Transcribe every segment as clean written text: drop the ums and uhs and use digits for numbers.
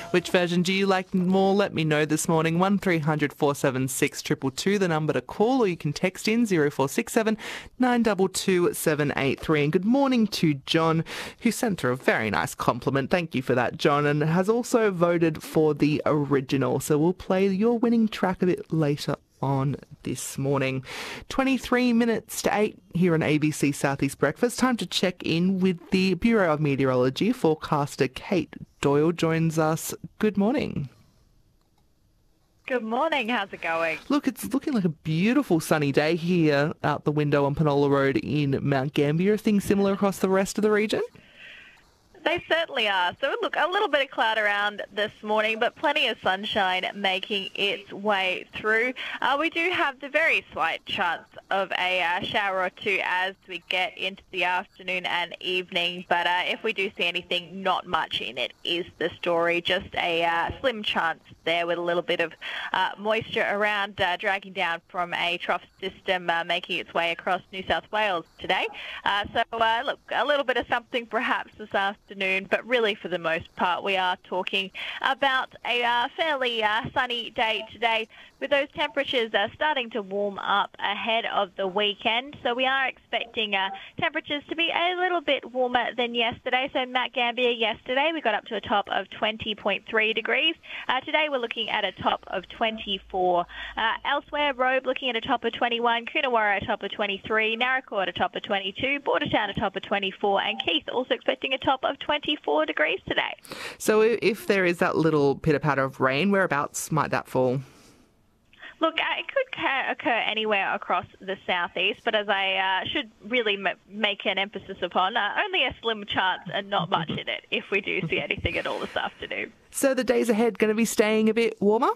Which version do you like more? Let me know this morning. 1300 476 222, the number to call, or you can text in 0467 922 783. And good morning to John, who sent through a very nice compliment. Thank you for that, John, and has also voted for the original. So we'll play your winning track a bit later on this morning. 23 minutes to 8 here on ABC Southeast Breakfast. Time to check in with the Bureau of Meteorology. Forecaster Kate Doyle joins us. Good morning. Good morning. How's it going? Look, it's looking like a beautiful sunny day here out the window on Penola Road in Mount Gambier. Are things similar across the rest of the region? They certainly are. So look, a little bit of cloud around this morning, but plenty of sunshine making its way through. We do have the very slight chance of a shower or two as we get into the afternoon and evening. But if we do see anything, not much in it is the story. Just a slim chance there with a little bit of moisture around, dragging down from a trough system making its way across New South Wales today. Look, a little bit of something perhaps this afternoon, but really for the most part we are talking about a fairly sunny day today, with those temperatures starting to warm up ahead of the weekend. So we are expecting temperatures to be a little bit warmer than yesterday. So Mount Gambier yesterday we got up to a top of 20.3 degrees. Today we're looking at a top of 24. Elsewhere, Robe looking at a top of 21, Coonawarra a top of 23, Narracoorte a top of 22, Bordertown a top of 24, and Keith also expecting a top of 24 degrees today. So if there is that little pitter-patter of rain, whereabouts might that fall? Look, it could occur anywhere across the southeast, but as I should really make an emphasis upon, only a slim chance and not much in it if we do see anything at all this afternoon. So the days ahead going to be staying a bit warmer?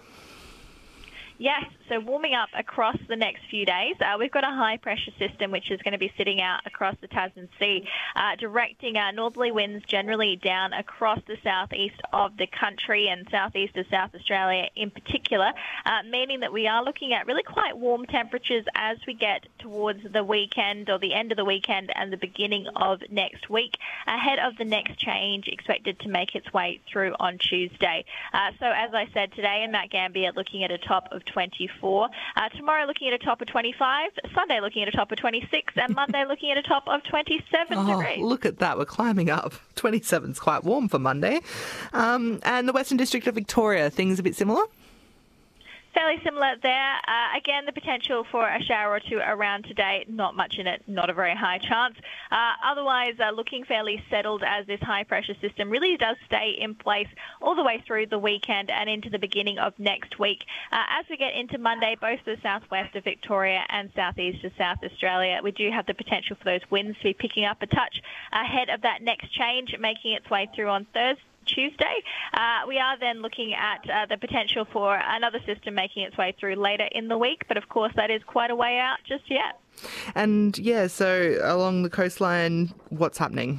Yes, so warming up across the next few days. We've got a high-pressure system which is going to be sitting out across the Tasman Sea, directing northerly winds generally down across the southeast of the country and southeast of South Australia in particular, meaning that we are looking at really quite warm temperatures as we get towards the weekend or the end of the weekend and the beginning of next week, ahead of the next change expected to make its way through on Tuesday. So as I said, today in Mount Gambier looking at a top of 24. Tomorrow looking at a top of 25. Sunday looking at a top of 26. And Monday looking at a top of 27 degrees. Look at that. We're climbing up. 27's quite warm for Monday. And the Western District of Victoria, things a bit similar? Fairly similar there. Again, the potential for a shower or two around today, not much in it, not a very high chance. Otherwise, looking fairly settled as this high-pressure system really does stay in place all the way through the weekend and into the beginning of next week. As we get into Monday, both the southwest of Victoria and southeast of South Australia, we do have the potential for those winds to be picking up a touch ahead of that next change, making its way through on Tuesday. We are then looking at the potential for another system making its way through later in the week, but of course that is quite a way out just yet. And yeah, so along the coastline, what's happening?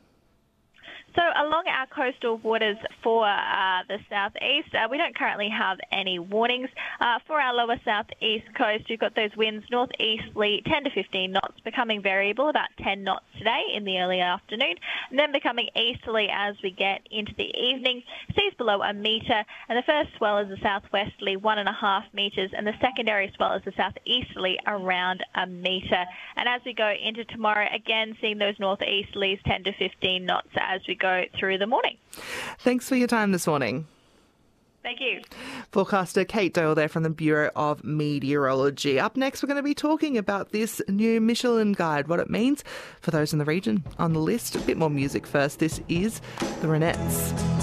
So along our coastal waters for the southeast, we don't currently have any warnings. For our lower southeast coast, we've got those winds northeasterly 10 to 15 knots, becoming variable, about 10 knots today in the early afternoon, and then becoming easterly as we get into the evening. Seas below a metre, and the first swell is the southwesterly 1.5 metres, and the secondary swell is the southeasterly around a metre. And as we go into tomorrow, again seeing those northeasterlies 10 to 15 knots as we go through the morning. Thanks for your time this morning. Thank you. Forecaster Kate Doyle there from the Bureau of Meteorology. Up next, we're going to be talking about this new Michelin Guide, what it means for those in the region on the list. A bit more music first. This is the Ronettes.